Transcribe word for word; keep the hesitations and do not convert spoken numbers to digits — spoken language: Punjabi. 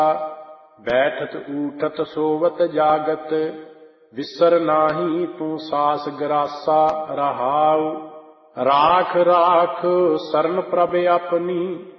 ਬੈਠਤ ਊਠਤ ਸੋਵਤ ਜਾਗਤ, ਵਿਸਰ ਨਾਹੀ ਤੂੰ ਸਾਸ ਗਰਾਸਾ। ਰਹਾਉ ਰਾਖ ਰਾਖ ਸਰਨ ਪ੍ਰਭ ਆਪਣੀ,